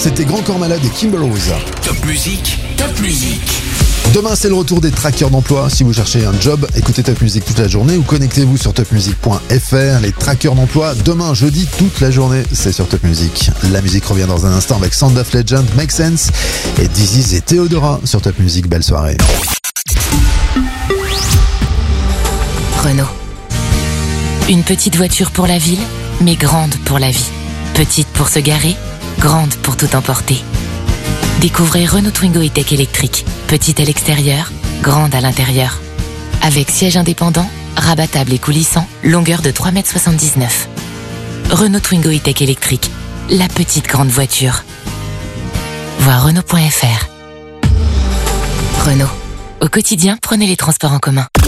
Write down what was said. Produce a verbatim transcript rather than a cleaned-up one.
c'était Grand Corps Malade et Kimber Rose. Top musique, top musique. Demain, c'est le retour des trackers d'emploi. Si vous cherchez un job, écoutez Top Music toute la journée ou connectez-vous sur top music point f r. Les trackers d'emploi, demain, jeudi, toute la journée, c'est sur Top Music. La musique revient dans un instant avec Sound of Legend, Make Sense et Dizzy et Theodora sur Top Music. Belle soirée. Renault. Une petite voiture pour la ville, mais grande pour la vie. Petite pour se garer, grande pour tout emporter. Découvrez Renault Twingo E-Tech électrique. Petite à l'extérieur, grande à l'intérieur. Avec siège indépendant, rabattable et coulissant, longueur de trois mètres soixante-dix-neuf. Renault Twingo E-Tech électrique. La petite grande voiture. Voir Renault point f r. Renault. Au quotidien, prenez les transports en commun.